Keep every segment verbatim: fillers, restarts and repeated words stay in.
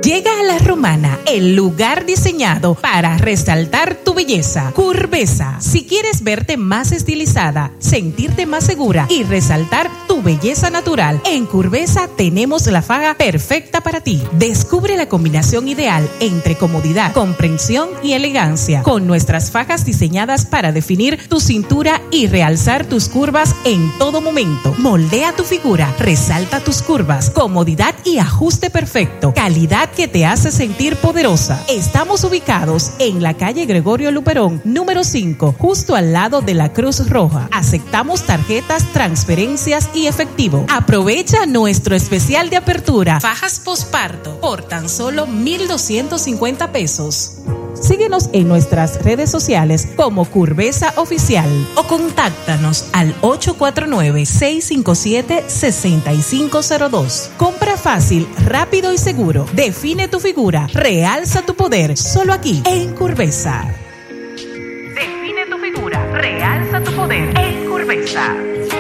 Llega a La Romana, el lugar diseñado para resaltar tu belleza. Curvesa. Si quieres verte más estilizada, sentirte más segura y resaltar tu belleza natural, en Curvesa tenemos la faja perfecta para ti. Descubre la combinación ideal entre comodidad, comprensión y elegancia, con nuestras fajas diseñadas para definir tu cintura y realzar tus curvas en todo momento. Moldea tu figura, resalta tus curvas, comodidad y ajuste perfecto, calidad que te hace sentir poderosa. Estamos ubicados en la calle Gregorio Luperón, número cinco, justo al lado de la Cruz Roja. Aceptamos tarjetas, transferencias y efectivo. Aprovecha nuestro especial de apertura, fajas posparto, por tan solo mil doscientos cincuenta pesos. Síguenos en nuestras redes sociales como Curvesa Oficial o contáctanos al ocho cuatro nueve, seis cinco siete, seis cinco cero dos. Compra fácil, rápido y seguro. Define tu figura, realza tu poder, solo aquí en Curvesa. Define tu figura, realza tu poder en Curvesa.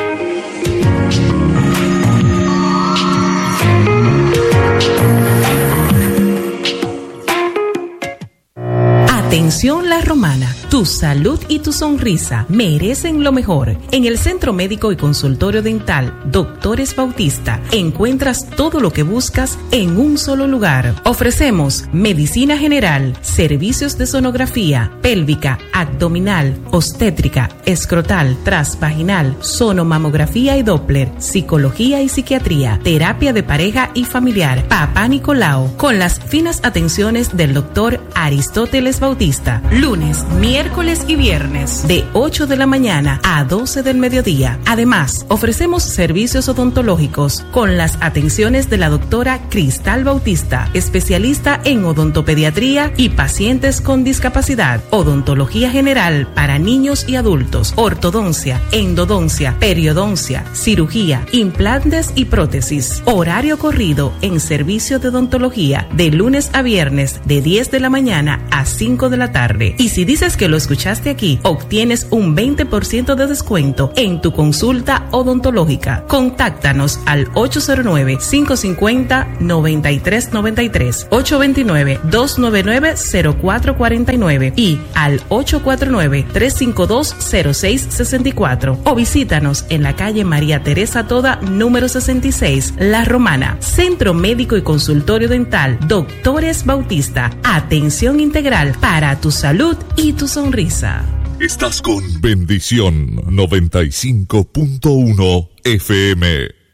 Atención La Romana, tu salud y tu sonrisa merecen lo mejor. En el Centro Médico y Consultorio Dental Doctores Bautista encuentras todo lo que buscas en un solo lugar. Ofrecemos medicina general, servicios de sonografía, pélvica, abdominal, obstétrica, escrotal, transvaginal, sonomamografía y Doppler, psicología y psiquiatría, terapia de pareja y familiar, Papá Nicolau, con las finas atenciones del doctor Aristóteles Bautista. Lunes, miércoles y viernes de ocho de la mañana a doce del mediodía. Además, ofrecemos servicios odontológicos con las atenciones de la doctora Cristal Bautista, especialista en odontopediatría y pacientes con discapacidad, odontología general para niños y adultos, ortodoncia, endodoncia, periodoncia, cirugía, implantes y prótesis. Horario corrido en servicio de odontología de lunes a viernes de diez de la mañana a cinco de la tarde. Y si dices que lo escuchaste aquí, obtienes un veinte por ciento de descuento en tu consulta odontológica. Contáctanos al ocho cero nueve, cinco cinco cero, nueve tres nueve tres, ocho dos nueve, dos nueve nueve, cero cuatro cuatro nueve y al ocho cuatro nueve, tres cinco dos, cero seis seis cuatro, o visítanos en la calle María Teresa Toda, número sesenta y seis, La Romana. Centro Médico y Consultorio Dental Doctores Bautista. Atención integral para tu salud y tu sonrisa. Estás con Bendición noventa y cinco punto uno F M.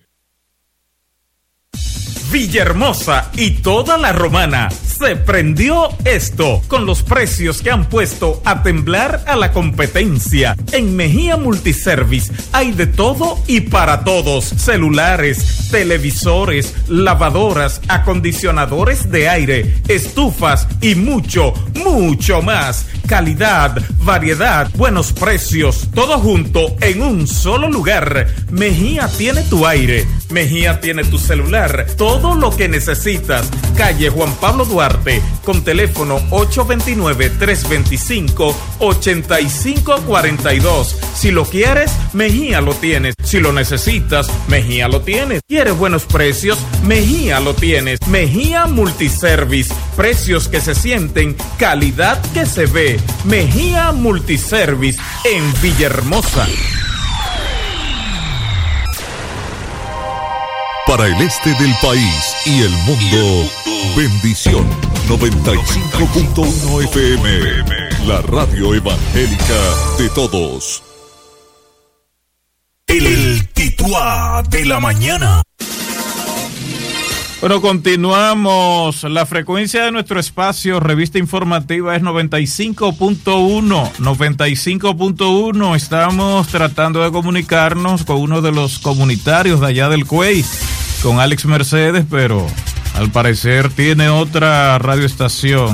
Villahermosa y toda La Romana. Se prendió esto con los precios que han puesto a temblar a la competencia. En Mejía Multiservice hay de todo y para todos: celulares, televisores, lavadoras, acondicionadores de aire, estufas y mucho, mucho más. Calidad, variedad, buenos precios, todo junto en un solo lugar. Mejía tiene tu aire, Mejía tiene tu celular, todo lo que necesitas. Calle Juan Pablo Duarte, con teléfono ocho dos nueve, tres dos cinco, ocho cinco cuatro dos. Si lo quieres, Mejía lo tienes. Si lo necesitas, Mejía lo tienes. ¿Quieres buenos precios? Mejía lo tienes. Mejía Multiservice, precios que se sienten, calidad que se ve. Mejía Multiservice en Villahermosa. Para el este del país y el mundo, Bendición noventa y cinco punto uno F M, la radio evangélica de todos. El Tituá de la mañana. Bueno, continuamos. La frecuencia de nuestro espacio Revista Informativa es noventa y cinco punto uno. noventa y cinco punto uno. Estamos tratando de comunicarnos con uno de los comunitarios de allá del Cuey, con Alex Mercedes, pero al parecer tiene otra radioestación.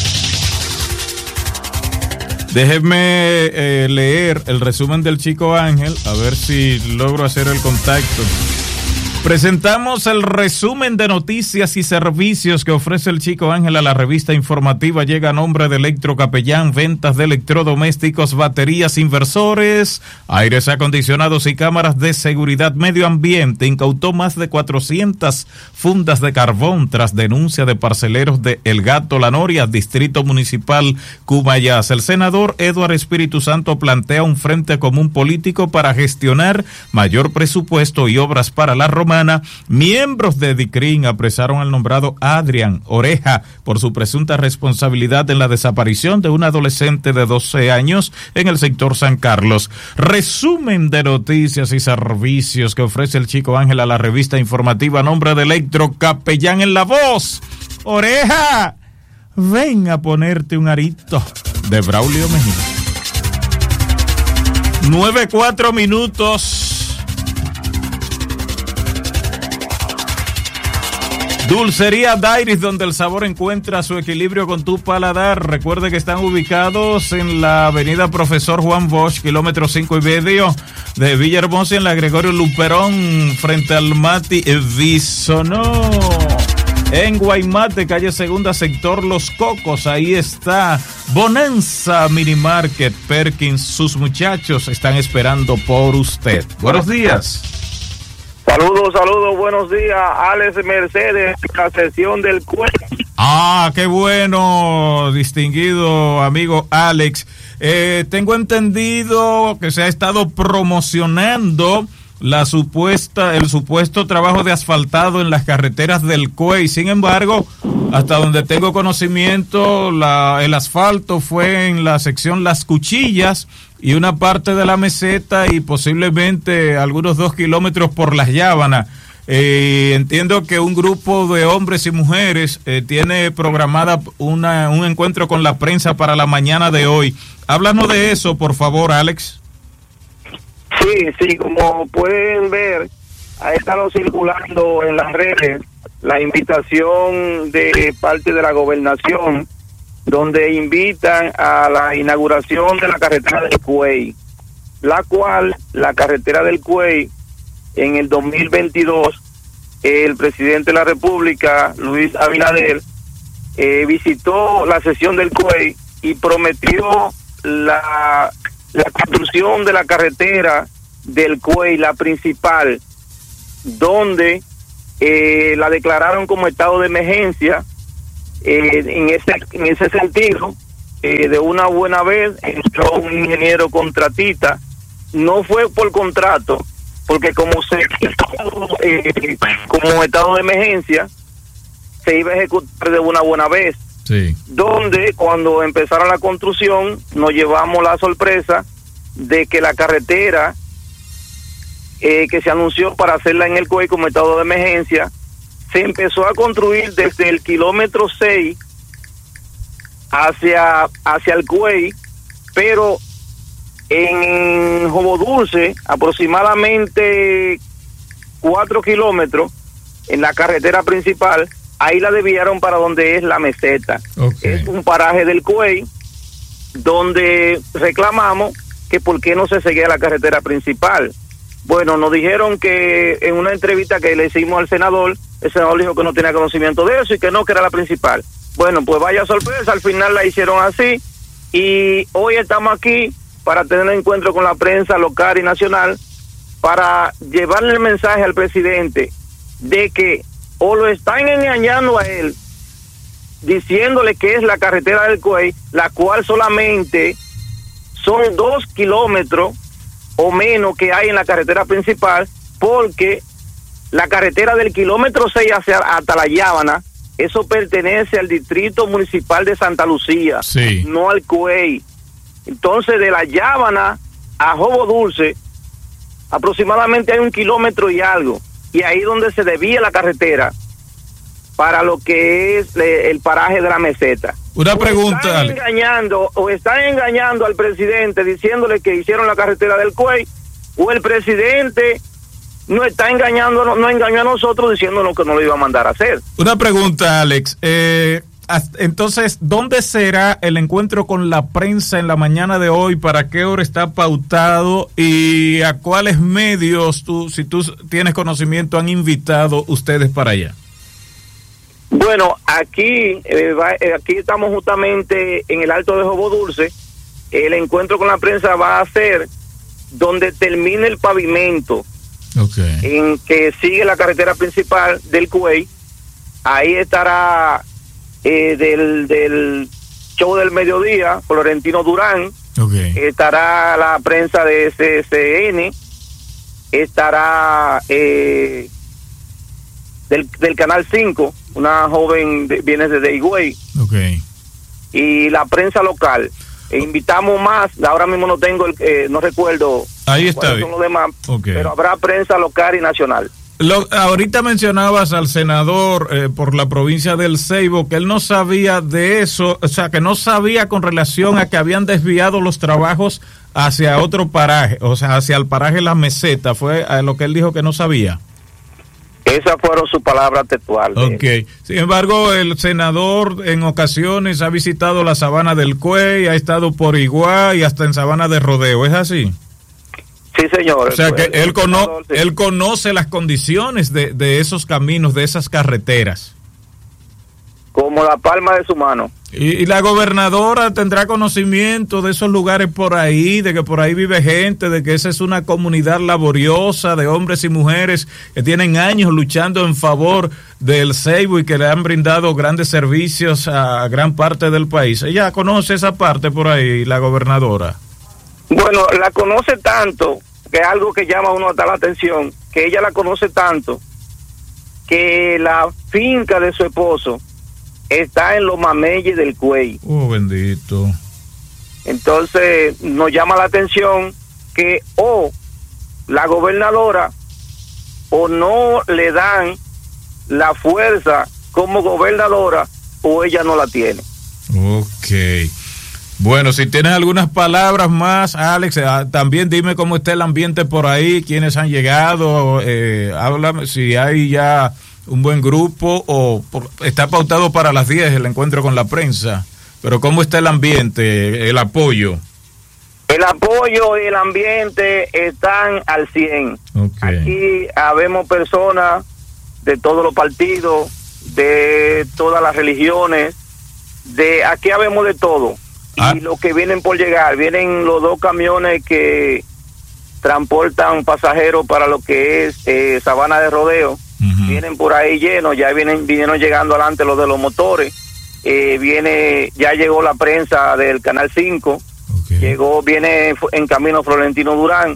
Déjenme eh, leer el resumen del Chico Ángel, a ver si logro hacer el contacto Presentamos el resumen de noticias y servicios que ofrece el Chico Ángel a la revista informativa. Llega a nombre de Electrocapellán, ventas de electrodomésticos, baterías, inversores, aires acondicionados y cámaras de seguridad. Medio Ambiente incautó más de cuatrocientas fundas de carbón tras denuncia de parceleros de El Gato, La Noria, Distrito Municipal Cumayas. El senador Eduardo Espíritu Santo plantea un frente común político para gestionar mayor presupuesto y obras para la Romana. Miembros de DICRIN apresaron al nombrado Adrián Oreja por su presunta responsabilidad en la desaparición de un adolescente de doce años en el sector San Carlos. Resumen de noticias y servicios que ofrece el Chico Ángel a la revista informativa a nombre de Electrocapellán en la voz. Oreja, ven a ponerte un arito, de Braulio Mejía. Nueve, cuatro minutos. Dulcería Dairis, donde el sabor encuentra su equilibrio con tu paladar. Recuerde que están ubicados en la avenida Profesor Juan Bosch, kilómetro cinco y medio de Villahermosa, en la Gregorio Luperón, frente al Mati Bisonó. En Guaymate, calle Segunda, sector Los Cocos, ahí está Bonanza Mini Market Perkins. Sus muchachos están esperando por usted. Buenos días. Saludos, saludos, buenos días, Alex Mercedes, la sesión del cuello. Ah, qué bueno, distinguido amigo Alex. Eh, tengo entendido que se ha estado promocionando la supuesta, el supuesto trabajo de asfaltado en las carreteras del Cuey. Sin embargo, hasta donde tengo conocimiento, la, el asfalto fue en la sección Las Cuchillas y una parte de la meseta y posiblemente algunos dos kilómetros por Las Llávanas. Eh, entiendo que un grupo de hombres y mujeres eh, tiene programada una, un encuentro con la prensa para la mañana de hoy. Háblanos de eso, por favor, Alex. Sí, sí, como pueden ver, ha estado circulando en las redes la invitación de parte de la gobernación, donde invitan a la inauguración de la carretera del Cuey, la cual, la carretera del Cuey, en el dos mil veintidós, el presidente de la República, Luis Abinader, eh, visitó la sesión del Cuey y prometió la, la construcción de la carretera del Cuey, la principal, donde eh, la declararon como estado de emergencia. Eh, en ese en ese sentido, eh, de una buena vez entró un ingeniero contratista. No fue por contrato, porque como se eh, como estado de emergencia se iba a ejecutar de una buena vez. Sí. Donde cuando empezara la construcción nos llevamos la sorpresa de que la carretera eh, que se anunció para hacerla en el Cuey como estado de emergencia se empezó a construir desde el kilómetro seis hacia, hacia el Cuey, pero en Jobo Dulce, aproximadamente cuatro kilómetros, en la carretera principal, ahí la desviaron para donde es la meseta. Okay. Es un paraje del Cuey, donde reclamamos que por qué no se seguía la carretera principal. Bueno, nos dijeron que en una entrevista que le hicimos al senador, el senador dijo que no tenía conocimiento de eso y que no, que era la principal. Bueno, pues vaya sorpresa, al final la hicieron así y hoy estamos aquí para tener un encuentro con la prensa local y nacional para llevarle el mensaje al presidente de que o lo están engañando a él diciéndole que es la carretera del Cuey, la cual solamente son dos kilómetros o menos que hay en la carretera principal, porque la carretera del kilómetro seis hacia hasta La Llávana, eso pertenece al distrito municipal de Santa Lucía, sí, no al Cuey. Entonces de La Llávana a Jobo Dulce aproximadamente hay un kilómetro y algo, y ahí donde se desvía la carretera para lo que es eh, el paraje de la meseta. Una pregunta. O están engañando, o están engañando al presidente diciéndole que hicieron la carretera del Cuey, o el presidente no está engañando, no, no engañó a nosotros diciéndonos que no lo iba a mandar a hacer. Una pregunta, Alex. Eh, entonces, ¿dónde será el encuentro con la prensa en la mañana de hoy? ¿Para qué hora está pautado? ¿Y a cuáles medios, tú, si tú tienes conocimiento, han invitado ustedes para allá? Bueno, aquí, eh, va, eh, aquí estamos justamente en el Alto de Jobo Dulce. El encuentro con la prensa va a ser donde termine el pavimento, okay, en que sigue la carretera principal del Cuey. Ahí estará eh, del, del show del mediodía, Florentino Durán, okay, estará la prensa de C C N, estará eh, del, del Canal cinco, una joven de, viene desde Higüey, okay, y la prensa local. E invitamos más, ahora mismo no tengo, el, eh, no recuerdo ahí está cuáles son los demás, okay, pero habrá prensa local y nacional. Lo, ahorita mencionabas al senador eh, por la provincia del Ceibo, que él no sabía de eso, o sea, que no sabía con relación a que habían desviado los trabajos hacia otro paraje, o sea, hacia el paraje La Meseta, fue a lo que él dijo que no sabía. Esas fueron sus palabras textuales. Ok. Sin embargo, el senador en ocasiones ha visitado la Sabana del Cuey, ha estado por Iguá y hasta en Sabana de Rodeo, ¿es así? Sí, señor. O sea, que el, él, el cono senador, sí. él conoce las condiciones de, de esos caminos, de esas carreteras. Como la palma de su mano. Y, y la gobernadora tendrá conocimiento de esos lugares por ahí, de que por ahí vive gente, de que esa es una comunidad laboriosa de hombres y mujeres que tienen años luchando en favor del Ceibo y que le han brindado grandes servicios a gran parte del país. Ella conoce esa parte por ahí, la gobernadora. Bueno, la conoce tanto, que es algo que llama a uno hasta la atención, que ella la conoce tanto, que la finca de su esposo está en los mameyes del Cuey. Oh, bendito. Entonces nos llama la atención que o la gobernadora o no le dan la fuerza como gobernadora o ella no la tiene. Ok. Bueno, si tienes algunas palabras más, Alex, eh, también dime cómo está el ambiente por ahí, quiénes han llegado, eh, háblame si hay ya un buen grupo o por, está pautado para las diez el encuentro con la prensa, pero cómo está el ambiente, el apoyo. El apoyo y el ambiente están al cien. Okay. Aquí habemos personas de todos los partidos, de todas las religiones, de aquí habemos de todo. Ah. Y los que vienen por llegar, vienen los dos camiones que transportan pasajeros para lo que es eh, Sabana de Rodeo. Uh-huh. Vienen por ahí llenos, ya vienen vinieron llegando adelante los de los motores. Eh, viene, ya llegó la prensa del Canal cinco. Okay. Llegó, viene en camino Florentino Durán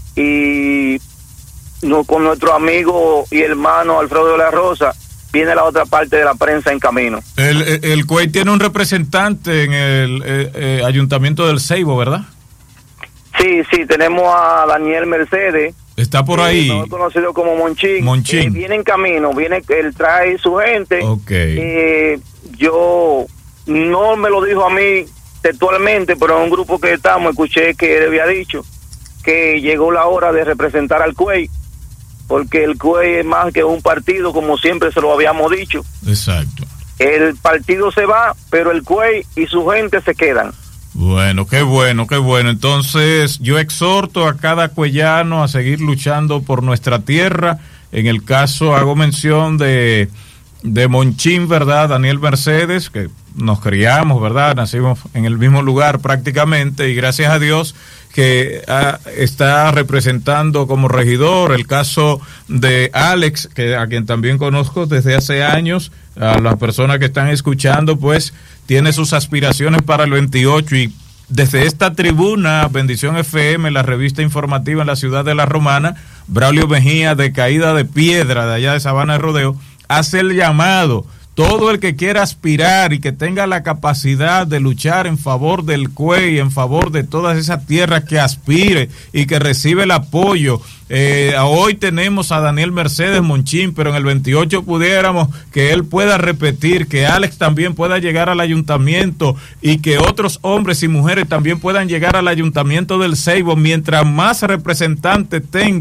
y no, con nuestro amigo y hermano Alfredo de la Rosa viene la otra parte de la prensa en camino. El, el, el Cuey tiene un representante en el eh, eh, Ayuntamiento del Ceibo, ¿verdad? Sí, sí, tenemos a Daniel Mercedes. Está por ahí. Eh, conocido como Monchín. Monchín. Eh, viene en camino, viene, él trae su gente. Okay. Eh, yo, no me lo dijo a mí textualmente, pero en un grupo que estamos, escuché que él había dicho que llegó la hora de representar al Cuey, porque el Cuey es más que un partido, como siempre se lo habíamos dicho. Exacto. El partido se va, pero el Cuey y su gente se quedan. Bueno, qué bueno, qué bueno. Entonces, yo exhorto a cada cueyano a seguir luchando por nuestra tierra. En el caso, hago mención de, de Monchín, ¿verdad? Daniel Mercedes, que nos criamos, ¿verdad? Nacimos en el mismo lugar prácticamente y gracias a Dios que ah, está representando como regidor. El caso de Alex, que a quien también conozco desde hace años, a las personas que están escuchando, pues tiene sus aspiraciones para el veintiocho y desde esta tribuna, Bendición F M, la revista informativa en la ciudad de La Romana, Braulio Mejía de Caída de Piedra, de allá de Sabana de Rodeo, hace el llamado. Todo el que quiera aspirar y que tenga la capacidad de luchar en favor del Cuey, en favor de todas esas tierras que aspire y que recibe el apoyo. Eh, hoy tenemos a Daniel Mercedes Monchín, pero en el veintiocho pudiéramos que él pueda repetir, que Alex también pueda llegar al ayuntamiento y que otros hombres y mujeres también puedan llegar al ayuntamiento del Ceibo. Mientras más representantes tenga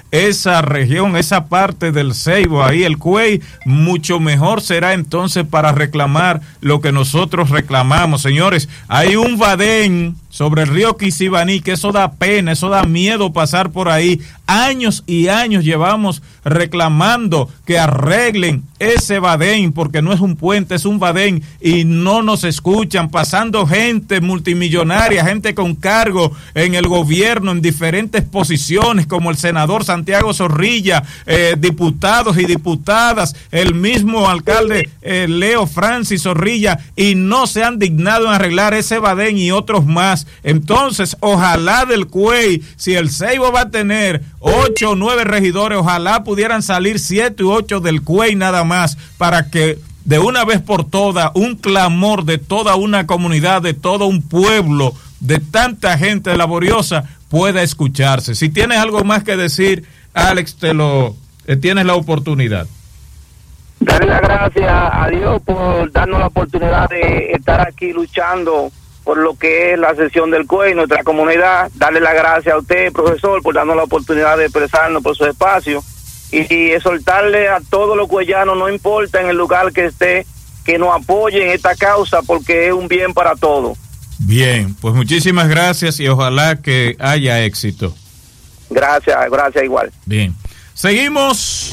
esa región, esa parte del Ceibo, ahí el Cuey, mucho mejor será entonces para reclamar lo que nosotros reclamamos. Señores, hay un badén sobre el río Quisibaní, que eso da pena, eso da miedo pasar por ahí. Años y años llevamos reclamando que arreglen ese badén, porque no es un puente, es un badén, y no nos escuchan, pasando gente multimillonaria, gente con cargo en el gobierno, en diferentes posiciones, como el senador Santiago Zorrilla, eh, diputados y diputadas, el mismo alcalde eh, Leo Francis Zorrilla, y no se han dignado en arreglar ese badén y otros más. Entonces, ojalá del Cuey, si el Ceibo va a tener ocho o nueve regidores, ojalá pudieran salir siete u ocho del Cuey nada más, para que de una vez por todas un clamor de toda una comunidad, de todo un pueblo, de tanta gente laboriosa pueda escucharse. Si tienes algo más que decir, Alex, te lo eh, tienes la oportunidad. Darle las gracias a Dios por darnos la oportunidad de estar aquí luchando por lo que es la sesión del Cuey, nuestra comunidad. Darle las gracias a usted, profesor, por darnos la oportunidad de expresarnos por su espacio, y, y exhortarle a todos los cuellanos, no importa en el lugar que esté, que nos apoyen esta causa, porque es un bien para todos. Bien, pues muchísimas gracias y ojalá que haya éxito. Gracias, gracias igual. Bien, seguimos.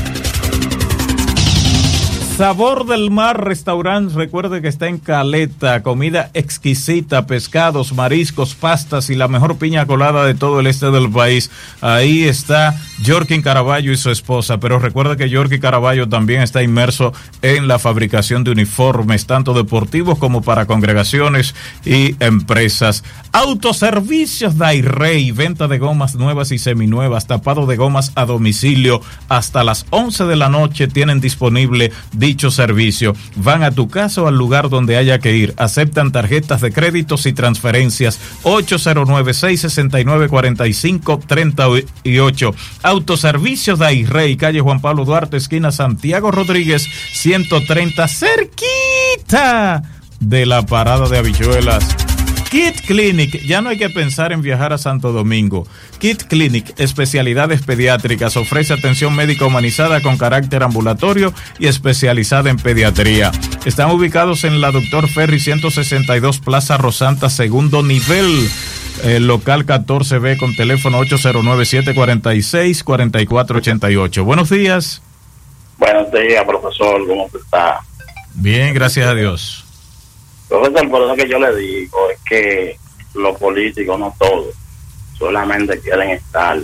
Sabor del Mar Restaurant, recuerde que está en Caleta, comida exquisita, pescados, mariscos, pastas y la mejor piña colada de todo el este del país. Ahí está Yorkin Caraballo y su esposa, pero recuerda que Yorkin Caraballo también está inmerso en la fabricación de uniformes, tanto deportivos como para congregaciones y empresas. Autoservicios Dairey, venta de gomas nuevas y seminuevas, tapado de gomas a domicilio, hasta las once de la noche tienen disponible dicho servicio. Van a tu casa o al lugar donde haya que ir. Aceptan tarjetas de créditos y transferencias. Ocho cero nueve, seis seis nueve, cuatro cinco tres ocho. Autoservicios Dairey, calle Juan Pablo Duarte, esquina Santiago Rodríguez, ciento treinta, cerquita de la parada de habichuelas. Kid Clinic, ya no hay que pensar en viajar a Santo Domingo. Kid Clinic, especialidades pediátricas, ofrece atención médica humanizada con carácter ambulatorio y especializada en pediatría. Están ubicados en la Doctor Ferry ciento sesenta y dos, Plaza Rosanta, segundo nivel, el local catorce B, con teléfono ocho cero nueve, siete cuatro seis, cuatro cuatro ocho ocho. Buenos días. Buenos días, profesor, ¿cómo está? Bien, gracias a Dios. Profesor, por eso que yo le digo es que los políticos, no todos, solamente quieren estar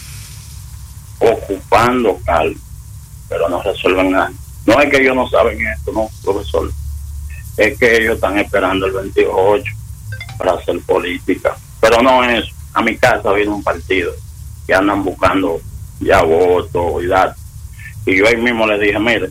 ocupando cargos, pero no resuelven nada. No es que ellos no saben esto, no, profesor, es que ellos están esperando el veintiocho para hacer política, pero no es. A mi casa viene un partido que andan buscando ya votos y datos, y yo ahí mismo le dije, mire,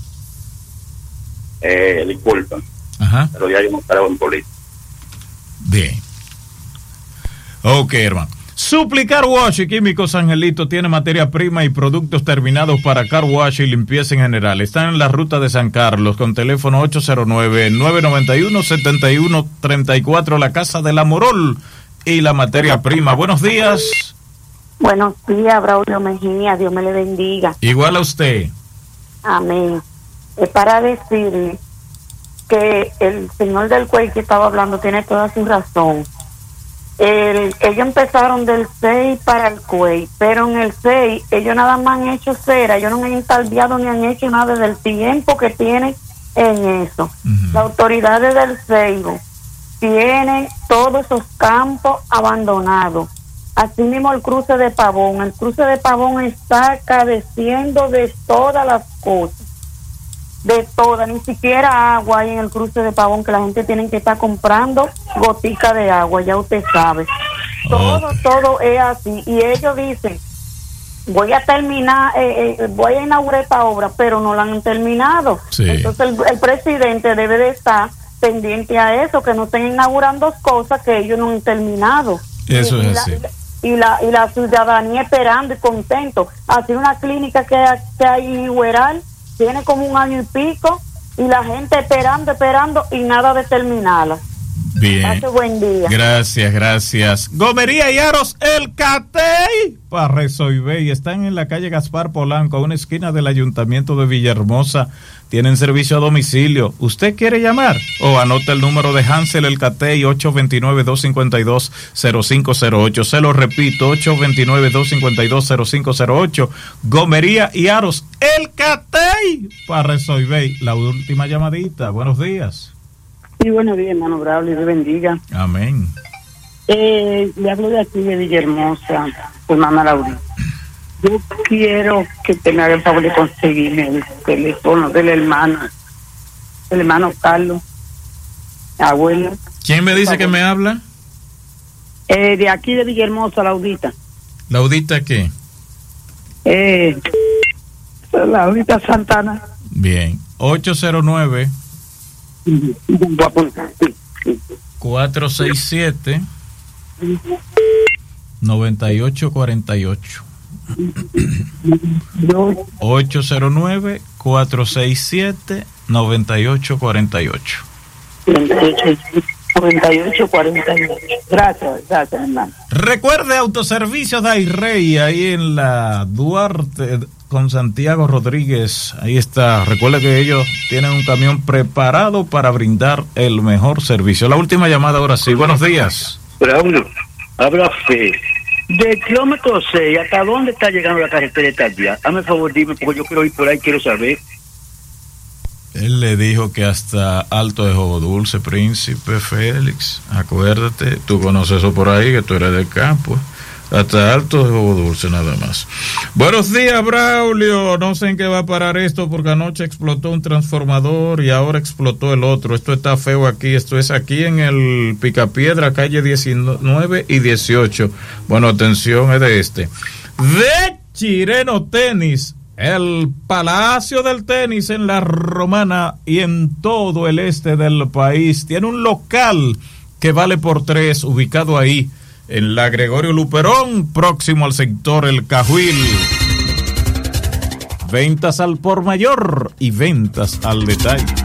eh, disculpen, Ajá. pero ya yo no creo en política. Bien. Ok, hermano. Supli Car Wash y Químicos Angelito tiene materia prima y productos terminados para car wash y limpieza en general. Están en la ruta de San Carlos con teléfono ocho cero nueve, nueve nueve uno, siete uno tres cuatro, la Casa del Amorol y la materia prima. Buenos días. Buenos días, Braulio Mejía, Dios me le bendiga. Igual a usted. Amén. Es para decirle que el señor del Cuey que estaba hablando tiene toda su razón. El, ellos empezaron del seis para el Cuey, pero en el seis ellos nada más han hecho cera, ellos no han entalviado ni han hecho nada desde el tiempo que tienen en eso. Uh-huh. Las autoridades del Ceibo tienen todos esos campos abandonados. Así mismo el cruce de Pavón, el cruce de Pavón está careciendo de todas las cosas. De todas, ni siquiera agua hay en el cruce de Pavón, que la gente tiene que estar comprando gotica de agua, ya usted sabe. Todo, okay. todo es así. Y ellos dicen, voy a terminar, eh, eh, voy a inaugurar esta obra, pero no la han terminado. Sí. Entonces el, el presidente debe de estar pendiente a eso, que no estén inaugurando cosas que ellos no han terminado. Eso y, es y así. La, y la, y la ciudadanía esperando y contento. Así una clínica que, que hay en Hueral tiene como un año y pico y la gente esperando, esperando y nada de terminarla. Bien. Pase buen día. Gracias, gracias. Gomería y Aros, el Catey. Para resolver. Y están en la calle Gaspar Polanco, a una esquina del Ayuntamiento de Villahermosa. Tienen servicio a domicilio. ¿Usted quiere llamar? O anota el número de Hansel el Catey, ocho dos nueve, dos cinco dos, cero cinco cero ocho. Se lo repito, ocho dos nueve, dos cinco dos, cero cinco cero ocho. Gomería y Aros, el Catey. Para resolver. La última llamadita. Buenos días. Sí, buenos días, hermano Braulio, Dios bendiga. Amén. Eh, le hablo de aquí de Villahermosa, hermana Laura. Yo quiero que te me haga el favor de conseguirme el teléfono del hermano, el hermano Carlos, abuelo. ¿Quién me dice que me habla? Eh, de aquí de Villahermosa, Laudita. ¿Laudita qué? Eh, Laudita Santana. Bien, ocho cero nueve cuatro seis siete nueve ocho cuatro ocho. ocho cero nueve cuatro seis siete nueve ocho cuatro ocho. noventa y ocho cuarenta y ocho. Gracias, gracias, hermano. Recuerde Autoservicios Dairrey, ahí en la Duarte con Santiago Rodríguez. Ahí está. Recuerde que ellos tienen un camión preparado para brindar el mejor servicio. La última llamada ahora sí. Buenos días. Braulio, habla fe. De kilómetro seis, ¿hasta dónde está llegando la carretera esta día? Hazme el favor, dime, porque yo quiero ir por ahí, quiero saber. Él le dijo que hasta Alto de Jobo Dulce, Príncipe Félix. Acuérdate, tú conoces eso por ahí, que tú eres del campo. Hasta Alto de Jobo Dulce, nada más. Buenos días, Braulio. No sé en qué va a parar esto, porque anoche explotó un transformador y ahora explotó el otro. Esto está feo aquí. Esto es aquí en el Picapiedra, calle diecinueve y dieciocho. Bueno, atención, es de este. De Chireno Tenis, el Palacio del Tenis en La Romana y en todo el este del país. Tiene un local que vale por tres, ubicado ahí en la Gregorio Luperón, próximo al sector El Cajuil. Ventas al por mayor y ventas al detalle.